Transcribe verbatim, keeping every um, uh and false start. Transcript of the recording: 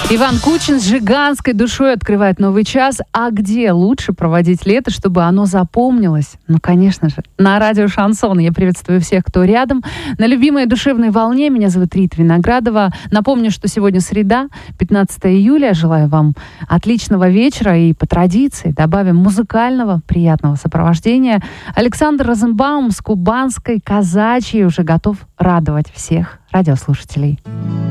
Иван Кучин с жиганской душой открывает новый час. А где лучше проводить лето, чтобы оно запомнилось? Ну, конечно же, на радио «Шансон». Я приветствую всех, кто рядом. На любимой душевной волне. Меня зовут Рита Виноградова. Напомню, что сегодня среда, пятнадцатое июля. Желаю вам отличного вечера. И по традиции добавим музыкального, приятного сопровождения. Александр Розенбаум с кубанской казачьей уже готов радовать всех радиослушателей.